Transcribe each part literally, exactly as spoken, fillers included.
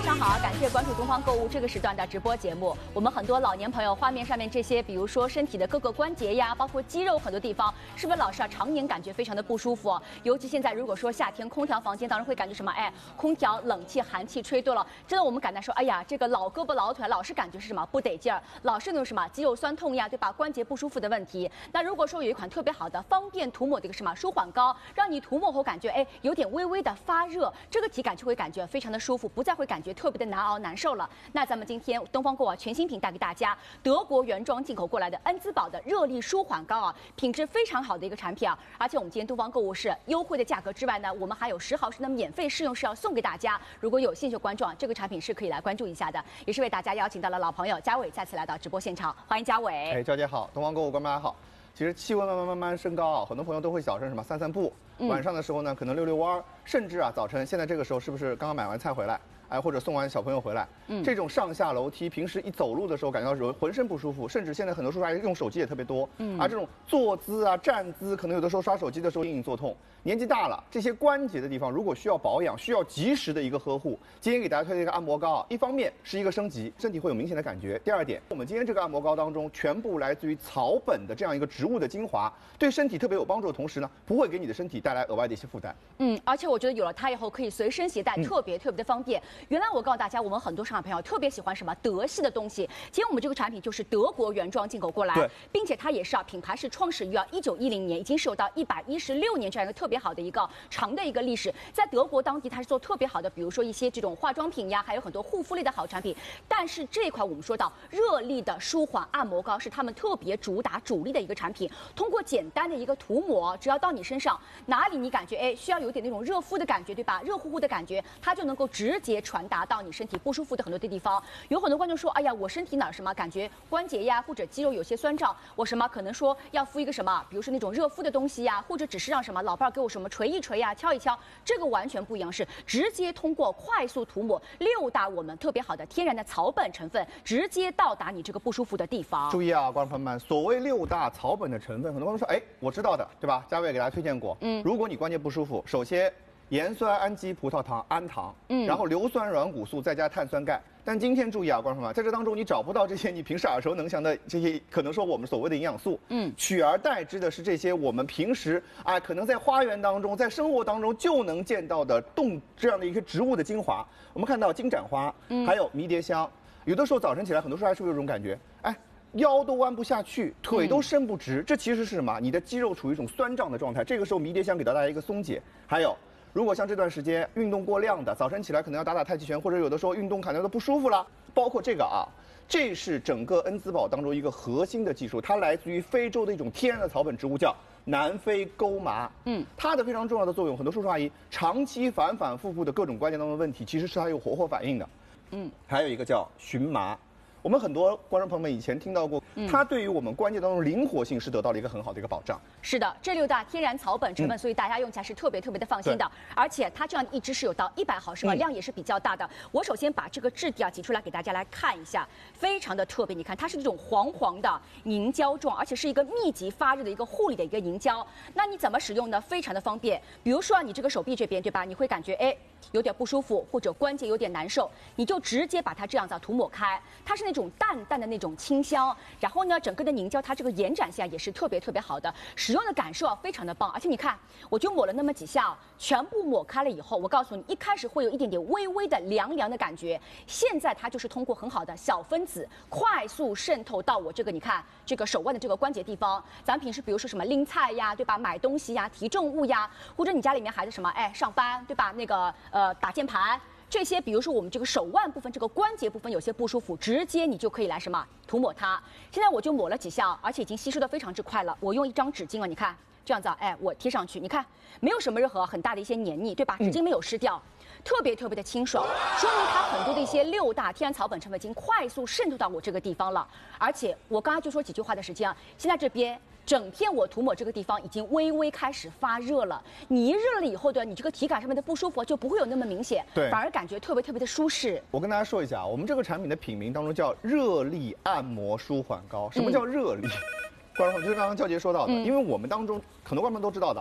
上好，感谢关注东方购物这个时段的直播节目。我们很多老年朋友，画面上面这些，比如说身体的各个关节呀，包括肌肉很多地方，是不是老是啊常年感觉非常的不舒服？尤其现在如果说夏天空调房间当中会感觉什么？哎，空调冷气寒气吹多了，真的我们感叹说，哎呀，这个老胳膊老腿老是感觉是什么不得劲儿，老是那种什么肌肉酸痛呀，对吧？关节不舒服的问题。那如果说有一款特别好的方便涂抹的一个什么舒缓膏，让你涂抹后感觉哎有点微微的发热，这个体感就会感觉非常的舒服，不再会感觉特别的难熬难受了。那咱们今天东方购物全新品带给大家，德国原装进口过来的恩姿宝的热力舒缓膏啊，品质非常好的一个产品啊。而且我们今天东方购物是优惠的价格之外呢，我们还有十毫升的免费试用是要送给大家。如果有兴趣的观众啊，这个产品是可以来关注一下的。也是为大家邀请到了老朋友嘉伟再次来到直播现场，欢迎嘉伟。 哎，赵姐好，东方购物观众大家好。其实气温慢慢慢慢升高啊，很多朋友都会早晨什么散散步，嗯、晚上的时候呢可能溜溜弯，甚至啊早晨现在这个时候是不是刚刚买完菜回来？哎，或者送完小朋友回来，嗯，这种上下楼梯，平时一走路的时候感觉到浑身不舒服，甚至现在很多叔叔阿姨用手机也特别多，嗯，啊，这种坐姿啊、站姿，可能有的时候刷手机的时候隐隐作痛。年纪大了，这些关节的地方如果需要保养，需要及时的一个呵护，今天给大家推荐一个按摩膏啊，一方面是一个升级，身体会有明显的感觉；第二点，我们今天这个按摩膏当中全部来自于草本的这样一个植物的精华，对身体特别有帮助的同时呢，不会给你的身体带来额外的一些负担。 嗯，而且我觉得有了它以后可以随身携带， 嗯、 特别特别的方便。原来我告诉大家，我们很多上海朋友特别喜欢什么德系的东西。其实我们这个产品就是德国原装进口过来，并且它也是啊，品牌是创始于啊一九一零年，已经是有到一百一十六年这样一个特别好的一个长的一个历史。在德国当地，它是做特别好的，比如说一些这种化妆品呀，还有很多护肤类的好产品。但是这一款我们说到热力的舒缓按摩膏是他们特别主打主力的一个产品。通过简单的一个涂抹，只要到你身上哪里你感觉哎需要有点那种热敷的感觉，对吧？热乎乎的感觉，它就能够直接传达到你身体不舒服的很多的地方。有很多观众说，哎呀，我身体哪儿什么感觉关节呀或者肌肉有些酸胀，我什么可能说要敷一个什么，比如说那种热敷的东西呀，或者只是让什么老伴儿给我什么捶一捶呀、敲一敲，这个完全不一样，是直接通过快速涂抹六大我们特别好的天然的草本成分，直接到达你这个不舒服的地方。 注意啊，观众朋友们，所谓六大草本的成分，很多观众说，哎，我知道的，对吧？嘉伟给大家推荐过，嗯，如果你关节不舒服，首先盐酸氨基葡萄糖氨糖，嗯，然后硫酸软骨素再加碳酸钙。但今天注意啊，观众朋友们，在这当中你找不到这些你平时耳熟能详的这些，可能说我们所谓的营养素，嗯，取而代之的是这些我们平时啊，可能在花园当中，在生活当中就能见到的动这样的一个植物的精华。我们看到金盏花，嗯，还有迷迭香，有的时候早晨起来，很多时候还是会有这种感觉，哎。腰都弯不下去，腿都伸不直，嗯、这其实是什么？你的肌肉处于一种酸胀的状态。这个时候迷迭香给到大家一个松解。还有，如果像这段时间运动过量的，早晨起来可能要打打太极拳，或者有的时候运动感觉到不舒服了，包括这个啊，这是整个恩姿宝当中一个核心的技术，它来自于非洲的一种天然的草本植物，叫南非钩麻。嗯，它的非常重要的作用，很多叔叔阿姨长期反反复复的各种关节当中的问题，其实是它有活活反应的。嗯，还有一个叫荨麻。我们很多观众朋友们以前听到过，嗯、它对于我们关节当中灵活性是得到了一个很好的一个保障。 是的，这六大天然草本成分，嗯、所以大家用起来是特别特别的放心的。而且它这样一支是有到一百毫升啊，嗯、量也是比较大的。我首先把这个质地啊挤出来给大家来看一下，非常的特别。你看，它是这种黄黄的凝胶状，而且是一个密集发热的一个护理的一个凝胶。那你怎么使用呢？非常的方便。比如说啊，你这个手臂这边，对吧？你会感觉哎有点不舒服，或者关节有点难受，你就直接把它这样子涂抹开，它是那种淡淡的那种清香，然后呢，整个的凝胶它这个延展性也是特别特别好的，使用的感受啊非常的棒。而且你看，我就抹了那么几下，全部抹开了以后，我告诉你，一开始会有一点点微微的凉凉的感觉，现在它就是通过很好的小分子快速渗透到我这个你看这个手腕的这个关节地方。咱平时比如说什么拎菜呀，对吧？买东西呀，提重物呀，或者你家里面孩子什么哎上班，对吧？那个呃打键盘。这些，比如说我们这个手腕部分、这个关节部分有些不舒服，直接你就可以来什么涂抹它。现在我就抹了几下，而且已经吸收的非常之快了。我用一张纸巾啊，你看这样子啊，哎，我贴上去，你看没有什么任何很大的一些黏腻，对吧？纸巾没有湿掉。嗯特别特别的清爽，说明它很多的一些六大天然草本成分已经快速渗透到我这个地方了。而且我刚刚就说几句话的时间啊，现在这边整片我涂抹这个地方已经微微开始发热了。你一热了以后的，你这个体感上面的不舒服就不会有那么明显， 对， 反而感觉特别特别的舒适。 我跟大家说一下，我们这个产品的品名当中叫热力按摩舒缓膏。什么叫热力？观众朋友，就是刚刚教杰说到的，嗯、因为我们当中很多观众都知道的。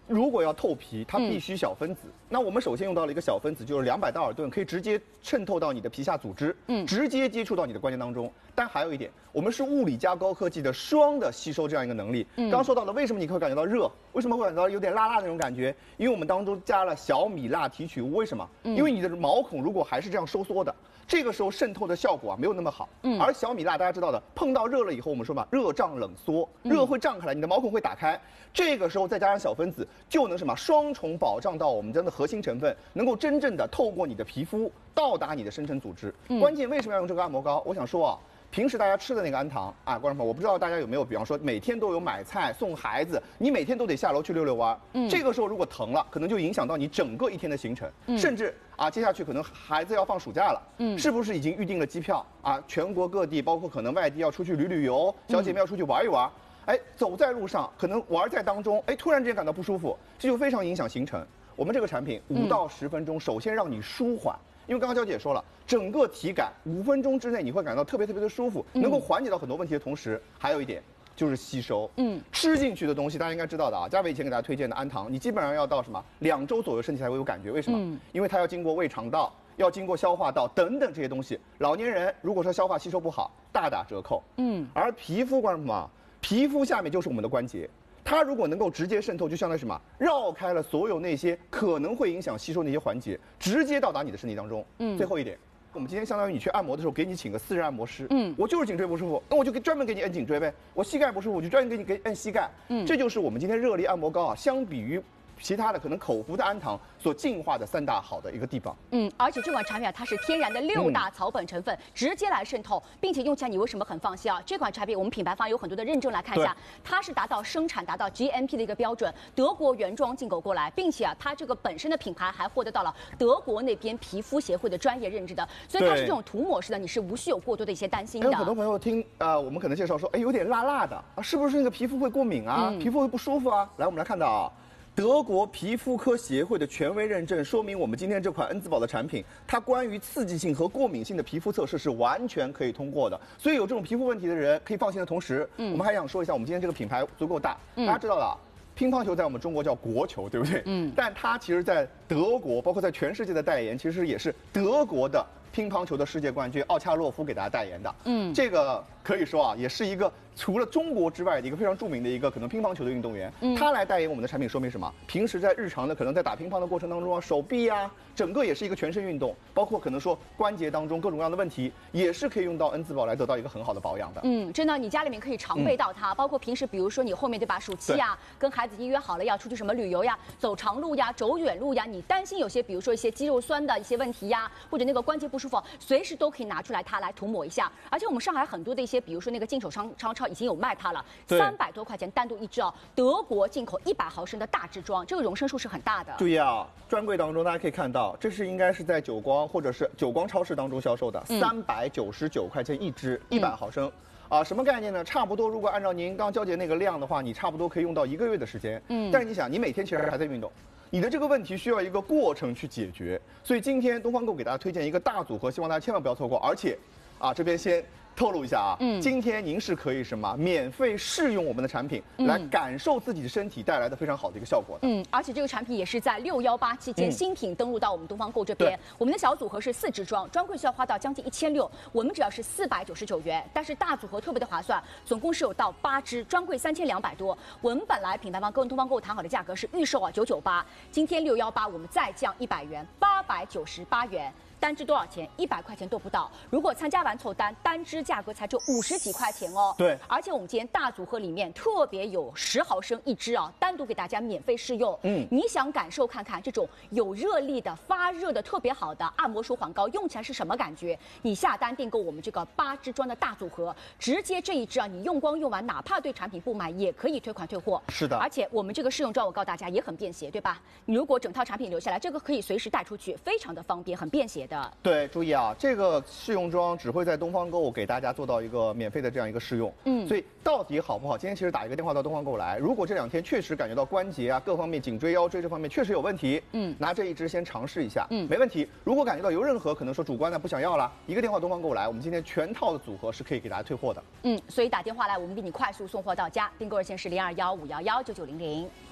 如果要透皮，它必须小分子。嗯、那我们首先用到了一个小分子，就是两百道尔顿，可以直接渗透到你的皮下组织，嗯，直接接触到你的关节当中。但还有一点，我们是物理加高科技的双的吸收这样一个能力。嗯，刚刚说到了，为什么你会感觉到热？为什么会感觉到有点辣辣的那种感觉？因为我们当中加了小米辣提取物。为什么？嗯、因为你的毛孔如果还是这样收缩的，这个时候渗透的效果啊没有那么好。嗯，而小米辣大家知道的，碰到热了以后，我们说嘛，热胀冷缩，热会胀开来，你的毛孔会打开。这个时候再加上小分子，就能什么双重保障到我们真的核心成分，能够真正的透过你的皮肤到达你的深层组织。嗯、关键为什么要用这个按摩膏？我想说啊，平时大家吃的那个氨糖啊，观众朋友，我不知道大家有没有，比方说每天都有买菜送孩子，你每天都得下楼去遛遛弯。嗯，这个时候如果疼了，可能就影响到你整个一天的行程，嗯、甚至啊，接下去可能孩子要放暑假了，嗯，是不是已经预定了机票啊？全国各地，包括可能外地要出去旅旅游，小姐妹要出去玩一玩。嗯哎，走在路上，可能玩在当中，哎，突然之间感到不舒服，这就非常影响行程。我们这个产品五到十分钟，首先让你舒缓，因为刚刚娇姐也说了，整个体感五分钟之内你会感到特别特别的舒服，能够缓解到很多问题的同时，还有一点就是吸收。嗯，吃进去的东西大家应该知道的啊，嘉伟以前给大家推荐的氨糖，你基本上要到什么两周左右身体才会有感觉，为什么？嗯、因为它要经过胃肠道。要经过消化道等等这些东西，老年人如果说消化吸收不好，大打折扣。嗯，而皮肤观众朋友，皮肤下面就是我们的关节，它如果能够直接渗透，就相当于什么，绕开了所有那些可能会影响吸收那些环节，直接到达你的身体当中。嗯，最后一点，我们今天相当于你去按摩的时候，给你请个私人按摩师。嗯，我就是颈椎不舒服，那我就专门给你摁颈椎呗。我膝盖不舒服，我就专门给你给摁膝盖。嗯，这就是我们今天热力按摩膏啊，相比于其他的可能口服的氨糖所进化的三大好的一个地方。 嗯，而且这款产品啊，它是天然的六大草本成分，嗯、直接来渗透，并且用起来你为什么很放心啊？这款产品我们品牌方有很多的认证，来看一下，它是达到生产达到 G M P 的一个标准，德国原装进口过来，并且啊，它这个本身的品牌还获得到了德国那边皮肤协会的专业认证的，所以它是这种涂抹式的，你是无需有过多的一些担心的。 有很多朋友听呃，我们可能介绍说，哎，有点辣辣的啊，是不是那个皮肤会过敏啊？嗯、皮肤会不舒服啊？来，我们来看到啊。德国皮肤科协会的权威认证，说明我们今天这款恩姿宝的产品，它关于刺激性和过敏性的皮肤测试是完全可以通过的。所以有这种皮肤问题的人可以放心的同时，嗯、我们还想说一下，我们今天这个品牌足够大，嗯、大家知道了。乒乓球在我们中国叫国球，对不对？嗯。但它其实，在德国，包括在全世界的代言，其实也是德国的乒乓球的世界冠军奥恰洛夫给大家代言的。嗯。这个可以说啊，也是一个除了中国之外的一个非常著名的一个可能乒乓球的运动员。嗯。他来代言我们的产品，说明什么？平时在日常的可能在打乒乓的过程当中啊，手臂啊，整个也是一个全身运动，包括可能说关节当中各种各样的问题，也是可以用到恩姿宝来得到一个很好的保养的。 嗯，真的，你家里面可以常备到它，嗯、包括平时比如说你后面对吧，暑期啊，跟孩子已经约好了要出去什么旅游呀，走长路呀，走远路呀，你担心有些比如说一些肌肉酸的一些问题呀，或者那个关节不舒服，随时都可以拿出来它来涂抹一下。而且我们上海很多的一些，比如说那个进口商商超已经有卖它了，三百多块钱单独一支哦，德国进口一百毫升的大支装，这个容升数是很大的。 注意啊，专柜当中大家可以看到，这是应该是在久光或者是久光超市当中销售的，三百九十九块钱一支，一百毫升。啊，什么概念呢？差不多，如果按照您刚交姐那个量的话，你差不多可以用到一个月的时间。嗯，但是你想，你每天其实还在运动，你的这个问题需要一个过程去解决。所以今天东方购给大家推荐一个大组合，希望大家千万不要错过。而且，啊，这边先透露一下啊，嗯，今天您是可以什么免费试用我们的产品，嗯、来感受自己的身体带来的非常好的一个效果的。 嗯，而且这个产品也是在六幺八期间、嗯、新品登陆到我们东方购这边。我们的小组合是四支装，专柜需要花到将近一千六，我们只要是四百九十九元。但是大组合特别的划算，总共是有到八支，专柜三千两百多。我们本来品牌方跟东方购谈好的价格是预售啊九九八，今天六幺八我们再降一百元，八百九十八元。单支多少钱？一百块钱都不到。如果参加完凑单，单支价格才就五十几块钱哦。 对， 而且我们今天大组合里面特别有十毫升一支啊，单独给大家免费试用。嗯，你想感受看看这种有热力的、发热的特别好的按摩舒缓膏用起来是什么感觉？你下单订购我们这个八支装的大组合，直接这一支啊，你用光用完，哪怕对产品不买也可以退款退货。 是的， 而且我们这个试用装我告诉大家也很便携，对吧？你如果整套产品留下来，这个可以随时带出去，非常的方便，很便携。 对，注意啊，这个试用装只会在东方购给大家做到一个免费的这样一个试用。嗯，所以到底好不好？今天其实打一个电话到东方购来，如果这两天确实感觉到关节啊各方面、颈椎、腰椎这方面确实有问题，嗯，拿这一支先尝试一下，嗯，没问题。如果感觉到有任何可能说主观的不想要了，一个电话东方购来，我们今天全套的组合是可以给大家退货的。 嗯，所以打电话来，我们给你快速送货到家。订购热线是零二幺五幺幺九九零零。